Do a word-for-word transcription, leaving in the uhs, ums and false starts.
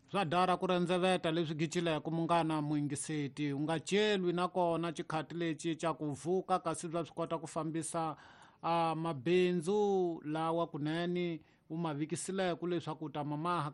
swa dara ku rendzeveta leswi gicileke mungana muingiseti u nga celwi nakona chikhati lexi cha ku vuka kasi bya swi kota ku fambisa a mabindzu lawa kunene u ma vikisileke leswaku u ta mamaha